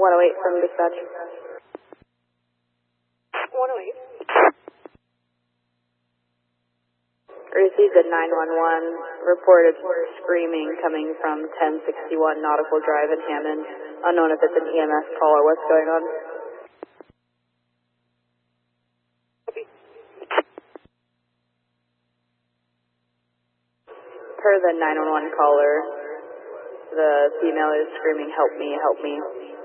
108 from dispatch. 108. Received a 911, reported screaming coming from 1061 Nautical Drive in Hammond. Unknown if it's an EMS call or what's going on. Per the 911 caller, the female is screaming, "Help me, help me."